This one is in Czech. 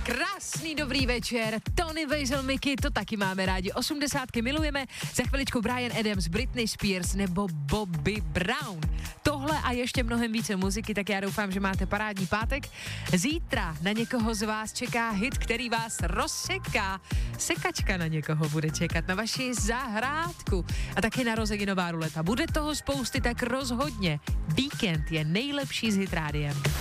Krásný dobrý večer, Tony Weisel, Mickey, to taky máme rádi, 80 milujeme, za chviličku Bryan Adams, Britney Spears nebo Bobby Brown. Tohle a ještě mnohem více muziky, tak já doufám, že máte parádní pátek. Zítra na někoho z vás čeká hit, který vás rozseká. Sekačka na někoho bude čekat, na vaši zahrádku. A taky narozeninová ruleta. Bude toho spousty, tak rozhodně. Víkend je nejlepší z Hit Rádiem.